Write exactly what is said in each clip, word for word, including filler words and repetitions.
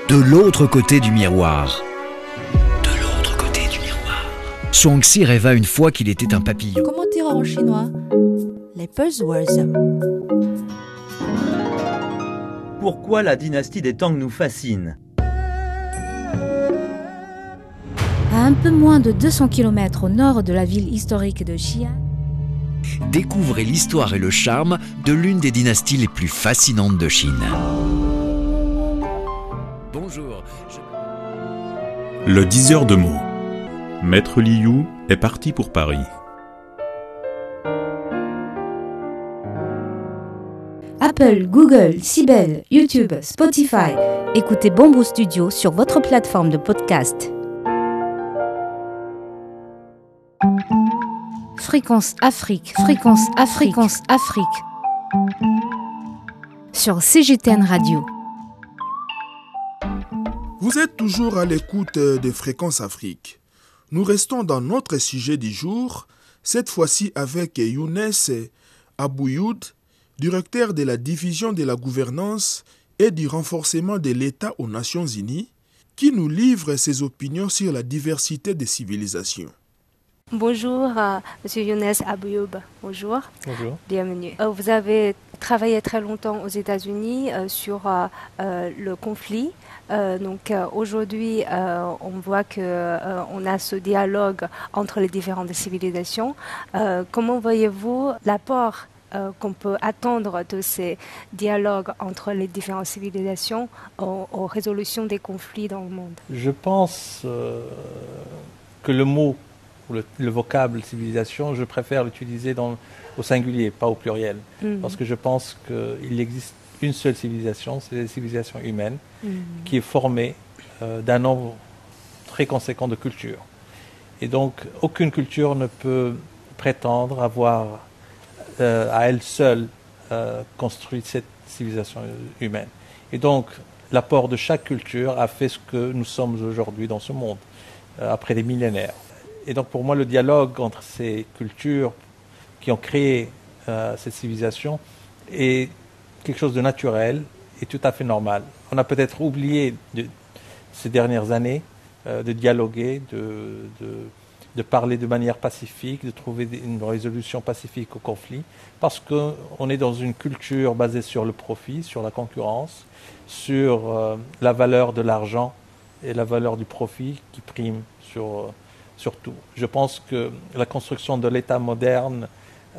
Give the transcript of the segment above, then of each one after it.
de l'autre côté du miroir. De l'autre côté du miroir. Zhuangzi rêva une fois qu'il était un papillon. Comment dire en chinois? Les buzzwords. Pourquoi la dynastie des Tang nous fascine? À un peu moins de deux cents kilomètres au nord de la ville historique de Xi'an, Découvrez l'histoire et le charme de l'une des dynasties les plus fascinantes de Chine. Bonjour. Je... Le diseur de mots. Maître Liu est parti pour Paris. Apple, Google, Sibel, YouTube, Spotify. Écoutez Bamboo Studio sur votre plateforme de podcast. Fréquence Afrique, fréquence Afrique, fréquence Afrique. Sur C G T N Radio. Vous êtes toujours à l'écoute de Fréquence Afrique. Nous restons dans notre sujet du jour, cette fois-ci avec Younes Abouyoud, directeur de la division de la gouvernance et du renforcement de l'État aux Nations Unies, qui nous livre ses opinions sur la diversité des civilisations. Bonjour, euh, Monsieur Younes Abouyoud. Bonjour. Bonjour. Bienvenue. Euh, vous avez travaillé très longtemps aux États-Unis euh, sur euh, euh, le conflit. Euh, donc euh, aujourd'hui, euh, on voit que euh, on a ce dialogue entre les différentes civilisations. Euh, comment voyez-vous l'apport euh, qu'on peut attendre de ces dialogues entre les différentes civilisations aux, aux résolutions des conflits dans le monde? Je pense euh, que le mot Le, le vocable civilisation, je préfère l'utiliser dans, au singulier, pas au pluriel. Mmh. Parce que je pense qu'il existe une seule civilisation, c'est la civilisation humaine, mmh. qui est formée euh, d'un nombre très conséquent de cultures. Et donc, aucune culture ne peut prétendre avoir euh, à elle seule euh, construit cette civilisation humaine. Et donc, l'apport de chaque culture a fait ce que nous sommes aujourd'hui dans ce monde, euh, après des millénaires. Et donc pour moi, le dialogue entre ces cultures qui ont créé euh, cette civilisation est quelque chose de naturel et tout à fait normal. On a peut-être oublié de, ces dernières années euh, de dialoguer, de, de, de parler de manière pacifique, de trouver une résolution pacifique au conflit, parce qu'on est dans une culture basée sur le profit, sur la concurrence, sur euh, la valeur de l'argent et la valeur du profit qui prime sur... Euh, Surtout. Je pense que la construction de l'État moderne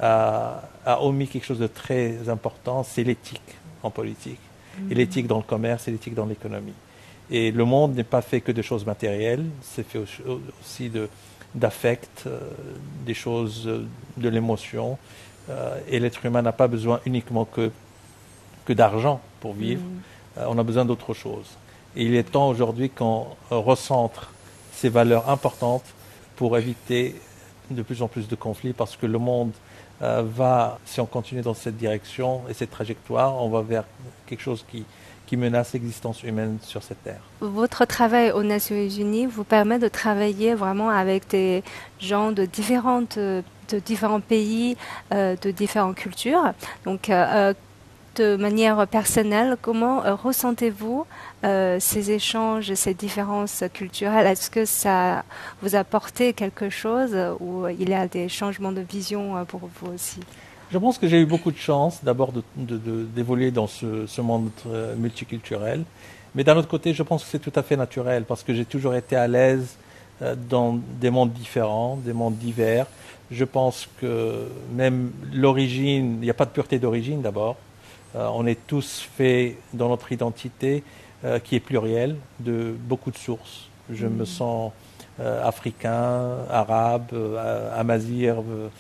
a, a omis quelque chose de très important, c'est l'éthique en politique, mmh. et l'éthique dans le commerce et l'éthique dans l'économie. Et le monde n'est pas fait que de choses matérielles, c'est fait aussi de, d'affect, euh, des choses, de l'émotion. Euh, et l'être humain n'a pas besoin uniquement que, que d'argent pour vivre, mmh. euh, on a besoin d'autre chose. Et il est temps aujourd'hui qu'on recentre ces valeurs importantes pour éviter de plus en plus de conflits, parce que le monde euh, va, si on continue dans cette direction et cette trajectoire, on va vers quelque chose qui, qui menace l'existence humaine sur cette terre. Votre travail aux Nations Unies vous permet de travailler vraiment avec des gens de, différentes, de différents pays, euh, de différentes cultures. Donc, euh, de manière personnelle, comment euh, ressentez-vous euh, ces échanges, ces différences culturelles? Est-ce que ça vous a apporté quelque chose ou il y a des changements de vision euh, pour vous aussi? Je pense que j'ai eu beaucoup de chance d'abord de, de, de, d'évoluer dans ce, ce monde euh, multiculturel. Mais d'un autre côté, je pense que c'est tout à fait naturel parce que j'ai toujours été à l'aise euh, dans des mondes différents, des mondes divers. Je pense que même l'origine, il n'y a pas de pureté d'origine d'abord. Euh, on est tous faits dans notre identité euh, qui est plurielle, de beaucoup de sources. Je mmh. me sens euh, africain, arabe, euh, amazigh,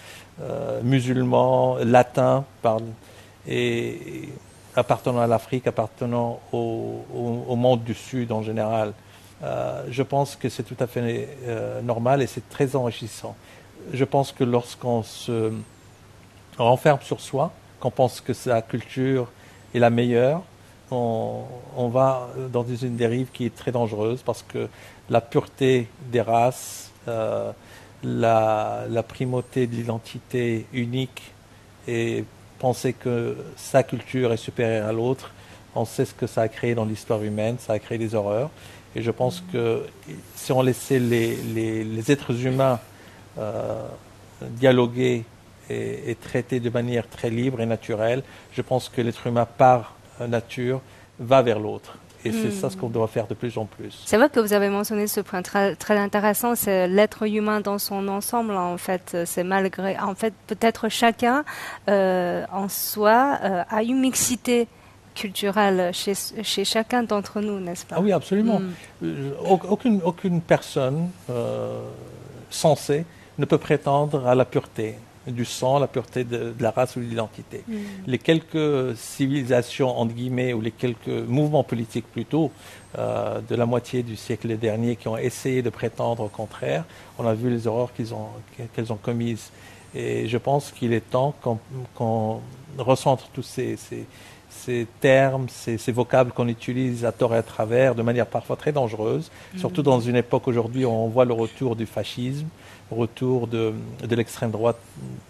euh, musulman, latin, pardon, et, et appartenant à l'Afrique, appartenant au, au, au monde du Sud en général. Euh, je pense que c'est tout à fait euh, normal et c'est très enrichissant. Je pense que lorsqu'on se renferme sur soi, qu'on pense que sa culture est la meilleure, on, on va dans une dérive qui est très dangereuse parce que la pureté des races, euh, la, la primauté de l'identité unique et penser que sa culture est supérieure à l'autre, On sait ce que ça a créé dans l'histoire humaine, ça a créé des horreurs. Et je pense que si on laissait les, les, les êtres humains euh, dialoguer et, et traiter de manière très libre et naturelle, je pense que l'être humain, par nature, va vers l'autre. Et c'est mmh. ça ce qu'on doit faire de plus en plus. C'est vrai que vous avez mentionné ce point très, très intéressant, c'est l'être humain dans son ensemble. En fait, c'est malgré, en fait, peut-être chacun euh, en soi euh, a une mixité culturelle chez, chez chacun d'entre nous, n'est-ce pas? Ah oui, absolument. Mmh. Aucune, aucune personne euh, sensée ne peut prétendre à la pureté du sang, la pureté de, de la race ou de l'identité. Mmh. Les quelques civilisations, entre guillemets, ou les quelques mouvements politiques plutôt, euh, de la moitié du siècle dernier qui ont essayé de prétendre au contraire, on a vu les horreurs qu'ils ont, qu'elles ont commises. Et je pense qu'il est temps qu'on, qu'on recentre tous ces, ces, ces termes, ces, ces vocables qu'on utilise à tort et à travers, de manière parfois très dangereuse, mmh. surtout dans une époque aujourd'hui où on voit le retour du fascisme, retour de, de l'extrême droite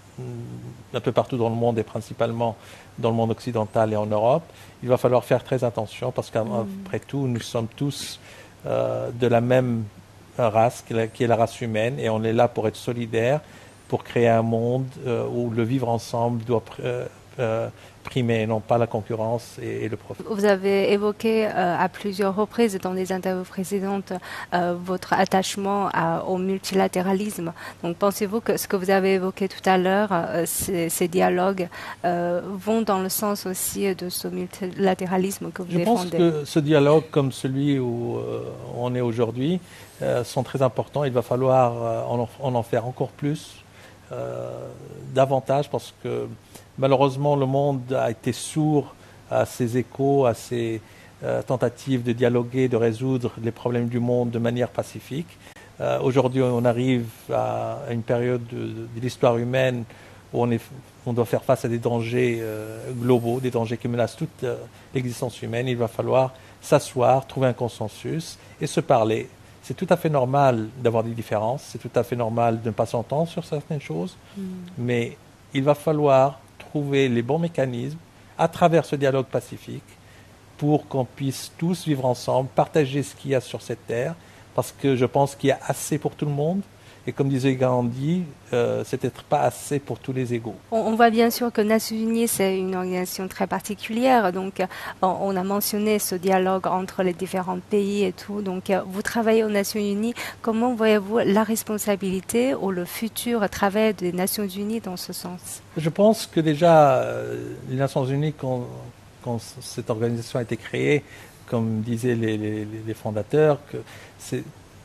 un peu partout dans le monde et principalement dans le monde occidental et en Europe. Il va falloir faire très attention parce qu'après tout, nous sommes tous euh, de la même race qui est la race humaine et on est là pour être solidaires, pour créer un monde euh, où le vivre ensemble doit euh, euh, primer, non pas la concurrence et, et le profit. Vous avez évoqué euh, à plusieurs reprises dans des interviews précédentes euh, votre attachement à, au multilatéralisme. Donc pensez-vous que ce que vous avez évoqué tout à l'heure, euh, ces, ces dialogues euh, vont dans le sens aussi de ce multilatéralisme que vous Je défendez? Je pense que ce dialogue comme celui où euh, on est aujourd'hui euh, sont très importants. Il va falloir euh, en, en, en faire encore plus, euh, davantage parce que malheureusement, le monde a été sourd à ces échos, à ces euh, tentatives de dialoguer, de résoudre les problèmes du monde de manière pacifique. Euh, aujourd'hui, on arrive à une période de, de l'histoire humaine où on, est, on doit faire face à des dangers euh, globaux, des dangers qui menacent toute euh, l'existence humaine. Il va falloir s'asseoir, trouver un consensus et se parler. C'est tout à fait normal d'avoir des différences, c'est tout à fait normal de ne pas s'entendre sur certaines choses, mmh. mais il va falloir trouver les bons mécanismes à travers ce dialogue pacifique pour qu'on puisse tous vivre ensemble, partager ce qu'il y a sur cette terre, parce que je pense qu'il y a assez pour tout le monde. Et comme disait Gandhi, euh, c'est peut-être pas assez pour tous les égaux. On, on voit bien sûr que Nations Unies, c'est une organisation très particulière. Donc, on, on a mentionné ce dialogue entre les différents pays et tout. Donc, vous travaillez aux Nations Unies. Comment voyez-vous la responsabilité ou le futur travail des Nations Unies dans ce sens? Je pense que déjà, euh, les Nations Unies, quand, quand cette organisation a été créée, comme disaient les, les, les fondateurs, que c'est...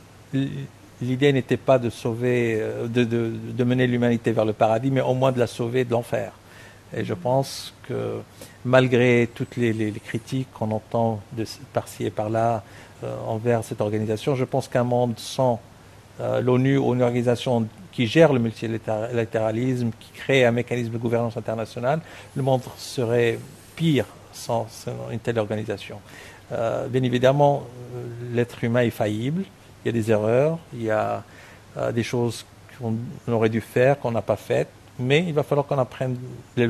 L'idée n'était pas de sauver, de, de, de mener l'humanité vers le paradis, mais au moins de la sauver de l'enfer. Et je pense que malgré toutes les, les, les critiques qu'on entend de, par-ci et par-là euh, envers cette organisation, je pense qu'un monde sans euh, l'ONU ou une organisation qui gère le multilatéralisme, qui crée un mécanisme de gouvernance internationale, le monde serait pire sans, sans une telle organisation. Euh, bien évidemment, l'être humain est faillible. Il y a des erreurs, il y a euh, des choses qu'on aurait dû faire, qu'on n'a pas faites, mais il va falloir qu'on apprenne les